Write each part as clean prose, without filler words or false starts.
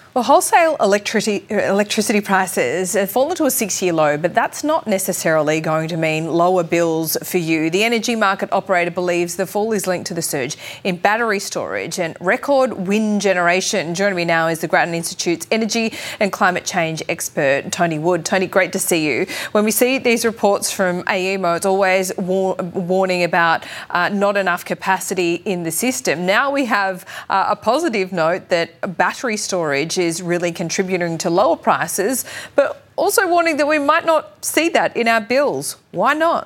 Well, wholesale electricity prices have fallen to a 6-year low, but that's not necessarily going to mean lower bills for you. The energy market operator believes the fall is linked to the surge in battery storage and record wind generation. Joining me now is the Grattan Institute's energy and climate change expert, Tony Wood. Tony, great to see you. When we see these reports from AEMO, it's always warning about not enough capacity in the system. Now we have a positive note that battery storage is really contributing to lower prices, but also warning that we might not see that in our bills. Why not?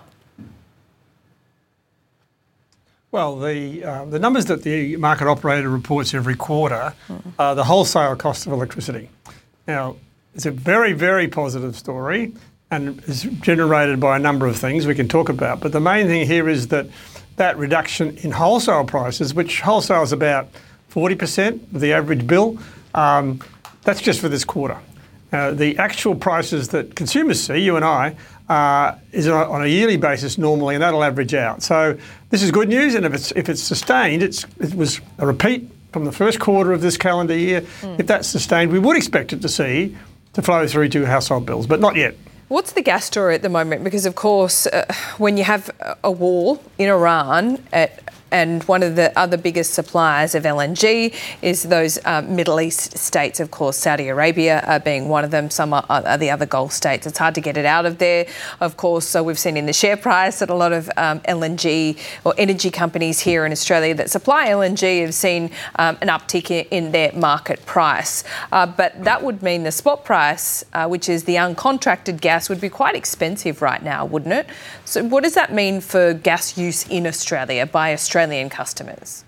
Well, the numbers that the market operator reports every quarter are the wholesale cost of electricity. Now, it's a very, very positive story and is generated by a number of things we can talk about. But the main thing here is that reduction in wholesale prices, which wholesale is about 40% of the average bill, that's just for this quarter. The actual prices that consumers see, you and I, is on a yearly basis normally, and that'll average out. So this is good news, and if it's sustained, it was a repeat from the first quarter of this calendar year. If that's sustained, we would expect it to flow through to household bills, but not yet. What's the gas story at the moment? Because, of course, when you have a war in Iran and one of the other biggest suppliers of LNG is those Middle East states, of course, Saudi Arabia being one of them. Some are the other Gulf states. It's hard to get it out of there, of course. So we've seen in the share price that a lot of LNG or energy companies here in Australia that supply LNG have seen an uptick in their market price. But that would mean the spot price, which is the uncontracted gas, would be quite expensive right now, wouldn't it? So what does that mean for gas use in Australia by Australian customers?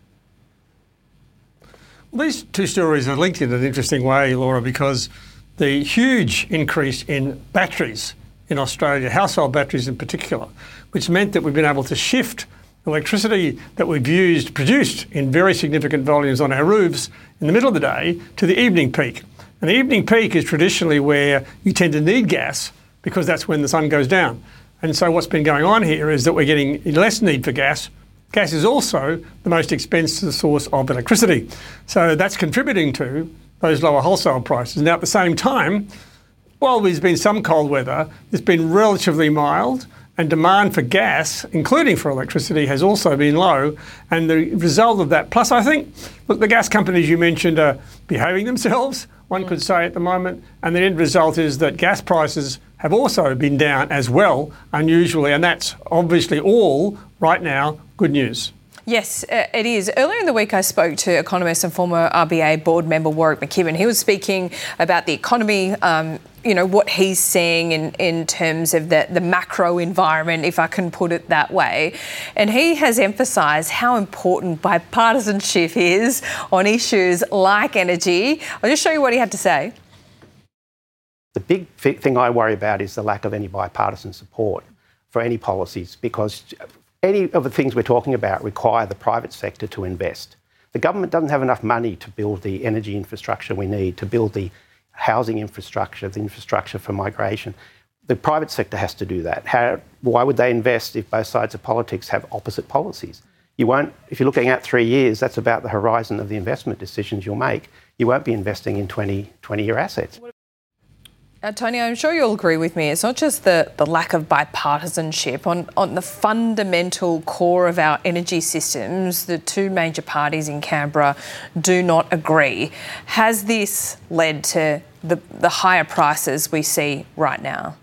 Well, these two stories are linked in an interesting way, Laura, because the huge increase in batteries in Australia, household batteries in particular, which meant that we've been able to shift electricity that we've produced in very significant volumes on our roofs in the middle of the day to the evening peak. And the evening peak is traditionally where you tend to need gas because that's when the sun goes down. And so what's been going on here is that we're getting less need for gas. Gas is also the most expensive source of electricity. So that's contributing to those lower wholesale prices. Now, at the same time, while there's been some cold weather, it's been relatively mild, and demand for gas, including for electricity, has also been low. And the result of that, plus I think, look, the gas companies you mentioned are behaving themselves, one could say at the moment, and the end result is that gas prices have also been down as well, unusually, and that's obviously all, right now, good news. Yes, it is. Earlier in the week, I spoke to economist and former RBA board member Warwick McKibben. He was speaking about the economy, what he's seeing in terms of the macro environment, if I can put it that way. And he has emphasised how important bipartisanship is on issues like energy. I'll just show you what he had to say. The big thing I worry about is the lack of any bipartisan support for any policies, because any of the things we're talking about require the private sector to invest. The government doesn't have enough money to build the energy infrastructure we need, to build the housing infrastructure, the infrastructure for migration. The private sector has to do that. Why would they invest if both sides of politics have opposite policies? You won't, if you're looking at 3 years, that's about the horizon of the investment decisions you'll make. You won't be investing in 20-year assets. Tony, I'm sure you'll agree with me. It's not just the lack of bipartisanship. On the fundamental core of our energy systems, the two major parties in Canberra do not agree. Has this led to the higher prices we see right now?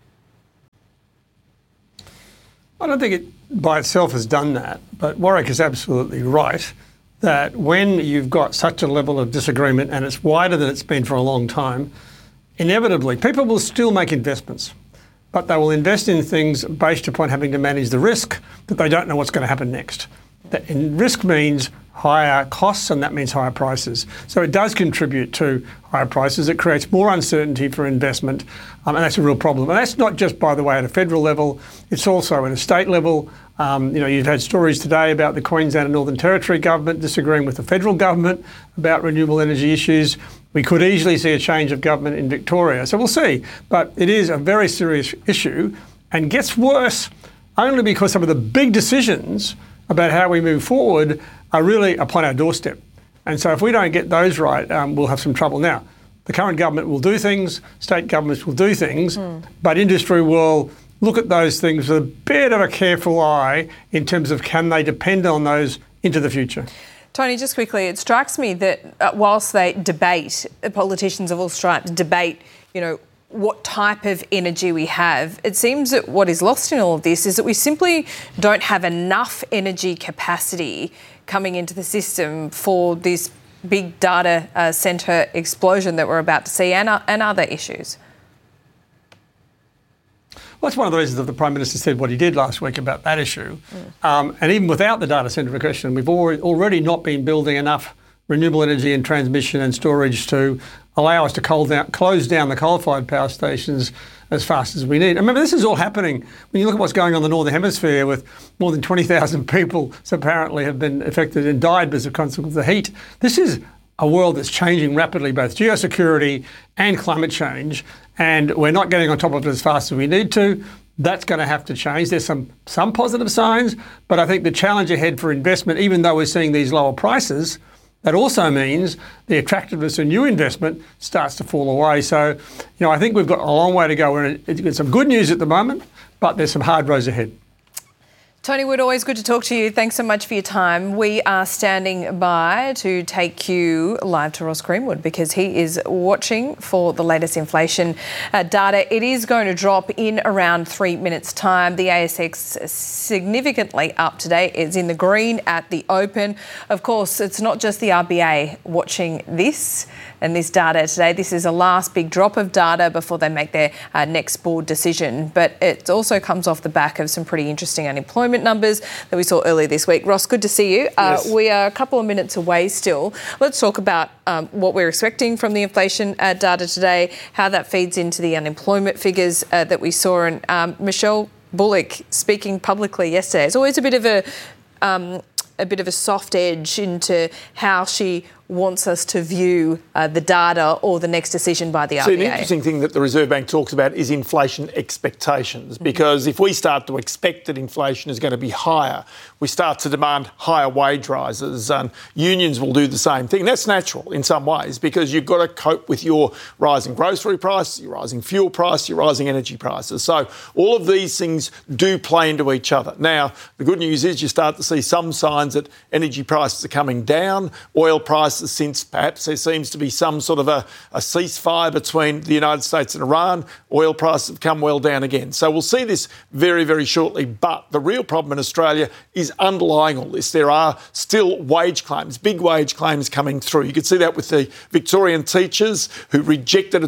I don't think it by itself has done that, but Warwick is absolutely right that when you've got such a level of disagreement and it's wider than it's been for a long time, inevitably, people will still make investments, but they will invest in things based upon having to manage the risk that they don't know what's going to happen next. And risk means higher costs, and that means higher prices. So it does contribute to higher prices. It creates more uncertainty for investment, and that's a real problem. And that's not just, by the way, at a federal level. It's also at a state level. You've had stories today about the Queensland and Northern Territory government disagreeing with the federal government about renewable energy issues. We could easily see a change of government in Victoria. So we'll see. But it is a very serious issue and gets worse only because some of the big decisions about how we move forward are really upon our doorstep. And so if we don't get those right, we'll have some trouble. Now, the current government will do things, state governments will do things, but industry will look at those things with a bit of a careful eye in terms of can they depend on those into the future. Tony, just quickly, it strikes me that whilst they debate, politicians of all stripes debate, what type of energy we have, it seems that what is lost in all of this is that we simply don't have enough energy capacity coming into the system for this big data centre explosion that we're about to see and other issues. Well, that's one of the reasons that the Prime Minister said what he did last week about that issue. And even without the data centre question, we've already not been building enough renewable energy and transmission and storage to allow us to close down the coal-fired power stations as fast as we need. And remember, this is all happening when you look at what's going on in the Northern Hemisphere, with more than 20,000 people apparently have been affected and died as a consequence of the heat. This is a world that's changing rapidly, both geosecurity and climate change, and we're not getting on top of it as fast as we need to. That's going to have to change. There's some positive signs, but I think the challenge ahead for investment, even though we're seeing these lower prices, that also means the attractiveness of new investment starts to fall away. So, I think we've got a long way to go. It's got some good news at the moment, but there's some hard roads ahead. Tony Wood, always good to talk to you. Thanks so much for your time. We are standing by to take you live to Ross Greenwood because he is watching for the latest inflation data. It is going to drop in around 3 minutes' time. The ASX significantly up today. It's in the green at the open. Of course, it's not just the RBA watching this and this data today. This is a last big drop of data before they make their next board decision. But it also comes off the back of some pretty interesting unemployment numbers that we saw earlier this week. Ross, good to see you. Yes. We are a couple of minutes away still. Let's talk about what we're expecting from the inflation data today, how that feeds into the unemployment figures that we saw. And Michelle Bullock speaking publicly yesterday. It's always a bit of a soft edge into how she wants us to view the data or the next decision by the RBA. See, the interesting thing that the Reserve Bank talks about is inflation expectations, because if we start to expect that inflation is going to be higher, we start to demand higher wage rises, and unions will do the same thing. That's natural in some ways, because you've got to cope with your rising grocery prices, your rising fuel price, your rising energy prices. So all of these things do play into each other. Now, the good news is you start to see some signs that energy prices are coming down, oil prices, since perhaps there seems to be some sort of a ceasefire between the United States and Iran, oil prices have come well down again. So we'll see this very, very shortly. But the real problem in Australia is underlying all this. There are still wage claims, big wage claims coming through. You could see that with the Victorian teachers who rejected a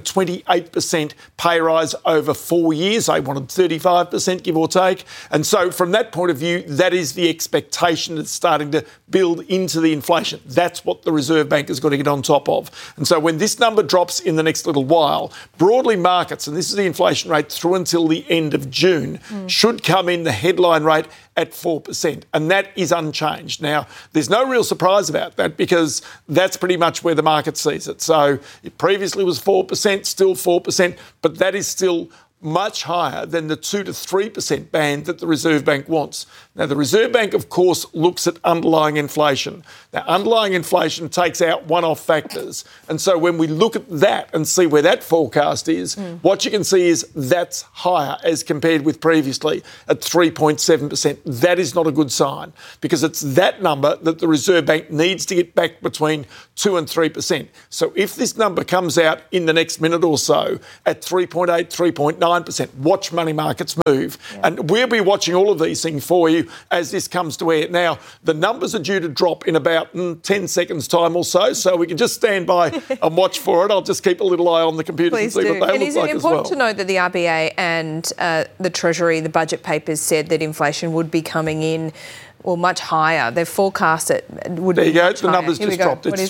28% pay rise over 4 years. They wanted 35%, give or take. And so from that point of view, that is the expectation that's starting to build into the inflation. That's what the Reserve Bank has got to get on top of. And so when this number drops in the next little while, broadly markets, and this is the inflation rate through until the end of June, should come in the headline rate at 4%. And that is unchanged. Now, there's no real surprise about that, because that's pretty much where the market sees it. So it previously was 4%, still 4%, but that is still much higher than the 2 to 3% band that the Reserve Bank wants. Now, the Reserve Bank, of course, looks at underlying inflation. Now, underlying inflation takes out one-off factors. And so when we look at that and see where that forecast is, what you can see is that's higher as compared with previously at 3.7%. That is not a good sign, because it's that number that the Reserve Bank needs to get back between 2 and 3%. So if this number comes out in the next minute or so at 3.8, 3.9%, watch money markets move. And we'll be watching all of these things for you as this comes to air. Now, the numbers are due to drop in about 10 seconds time or so we can just stand by and watch for it. I'll just keep a little eye on the computers and see what they look like as well. And is it important to note that the RBA and the Treasury, the budget papers, said that inflation would be coming in much higher? They've forecast it would be much higher. There you go. The numbers just dropped. It's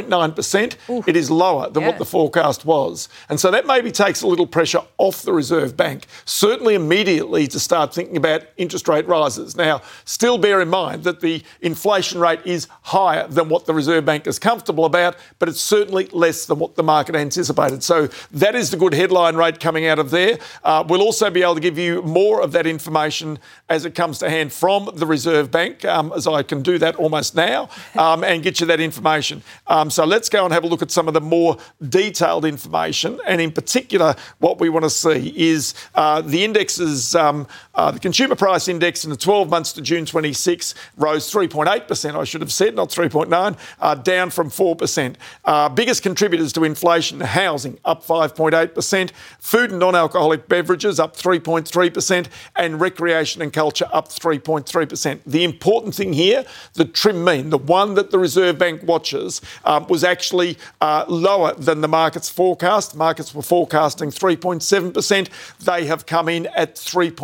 3.9%. It is lower than what the forecast was. And so that maybe takes a little pressure off the Reserve Bank, certainly immediately to start thinking about interest rate rises. Now, still bear in mind that the inflation rate is higher than what the Reserve Bank is comfortable about, but it's certainly less than what the market anticipated. So that is the good headline rate coming out of there. We'll also be able to give you more of that information as it comes to hand from the Reserve Bank. Bank, as I can do that almost now, and get you that information. So let's go and have a look at some of the more detailed information. And in particular, what we want to see is the indexes, the Consumer Price Index in the 12 months to June 26 rose 3.8%, I should have said, not 3.9, down from 4%. Biggest contributors to inflation, housing up 5.8%, food and non-alcoholic beverages up 3.3%, and recreation and culture up 3.3%. The important thing here, the trim mean, the one that the Reserve Bank watches, was actually lower than the market's forecast. Markets were forecasting 3.7%. They have come in at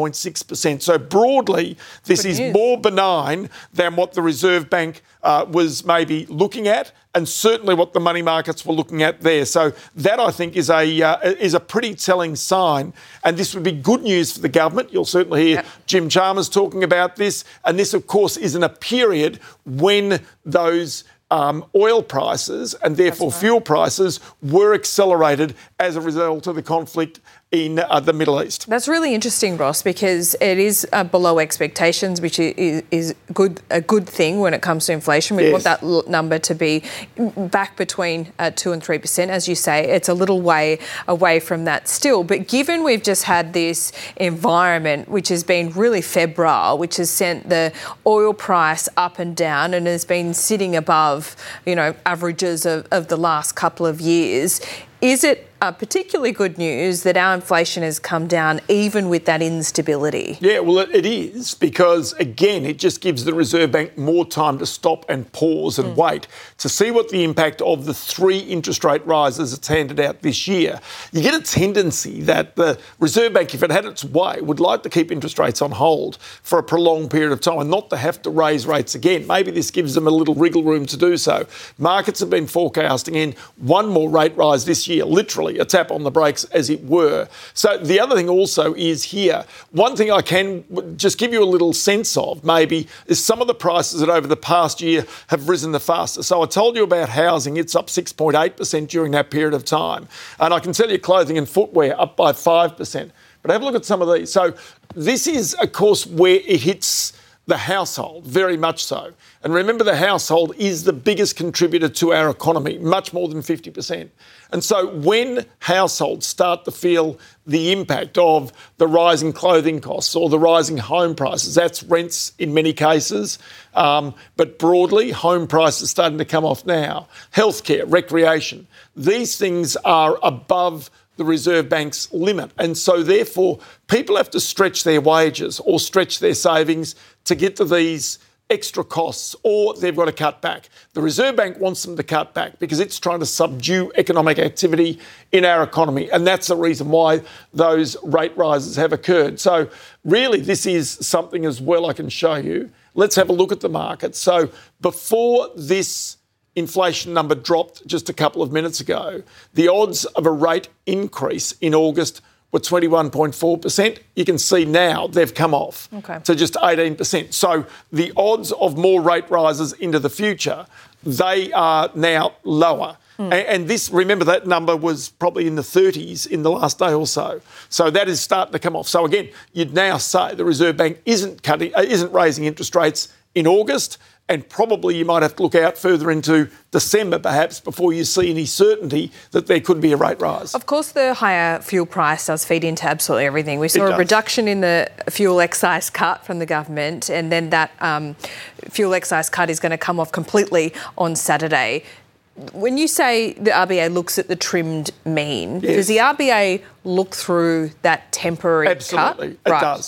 3.6%. So broadly, this is more benign than what the Reserve Bank was maybe looking at, and certainly what the money markets were looking at there. So that, I think, is a pretty telling sign. And this would be good news for the government. You'll certainly hear Jim Chalmers talking about this. And this, of course, is in a period when those oil prices and therefore fuel prices were accelerated as a result of the conflict in the Middle East. That's really interesting, Ross, because it is below expectations, which is a good thing when it comes to inflation. We want that number to be back between 2 and 3%. As you say, it's a little way away from that still. But given we've just had this environment which has been really febrile, which has sent the oil price up and down and has been sitting above, averages of the last couple of years, is it particularly good news that our inflation has come down even with that instability? Yeah, well, it is, because, again, it just gives the Reserve Bank more time to stop and pause and wait to see what the impact of the 3 interest rate rises it's handed out this year. You get a tendency that the Reserve Bank, if it had its way, would like to keep interest rates on hold for a prolonged period of time and not to have to raise rates again. Maybe this gives them a little wriggle room to do so. Markets have been forecasting in one more rate rise this year, literally a tap on the brakes, as it were. So the other thing also is here, one thing I can just give you a little sense of maybe is some of the prices that over the past year have risen the fastest. So I told you about housing, it's up 6.8% during that period of time. And I can tell you clothing and footwear up by 5%. But have a look at some of these. So this is, of course, where it hits the household, very much so. And remember, the household is the biggest contributor to our economy, much more than 50%. And so when households start to feel the impact of the rising clothing costs or the rising home prices, that's rents in many cases, but broadly, home prices starting to come off now. Healthcare, recreation, these things are above the Reserve Bank's limit. And so therefore, people have to stretch their wages or stretch their savings to get to these extra costs, or they've got to cut back. The Reserve Bank wants them to cut back because it's trying to subdue economic activity in our economy. And that's the reason why those rate rises have occurred. So really, this is something as well I can show you. Let's have a look at the market. So before this inflation number dropped just a couple of minutes ago, the odds of a rate increase in August were 21.4%. You can see now they've come off to just 18%. So the odds of more rate rises into the future, they are now lower. And this, remember, that number was probably in the 30s in the last day or so. So that is starting to come off. So again, you'd now say the Reserve Bank isn't raising interest rates in August, and probably you might have to look out further into December perhaps before you see any certainty that there could be a rate rise. Of course, the higher fuel price does feed into absolutely everything. We saw a reduction in the fuel excise cut from the government, and then that fuel excise cut is going to come off completely on Saturday. When you say the RBA looks at the trimmed mean, does the RBA look through that temporary cut? Absolutely, it does.